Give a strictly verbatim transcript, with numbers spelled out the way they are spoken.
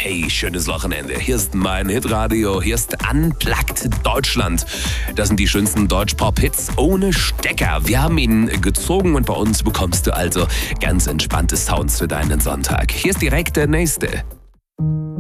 Hey, schönes Wochenende. Hier ist mein Hitradio. Hier ist Unplugged Deutschland. Das sind die schönsten Deutsch-Pop-Hits ohne Stecker. Wir haben ihn gezogen und bei uns bekommst du also ganz entspannte Sounds für deinen Sonntag. Hier ist direkt der nächste.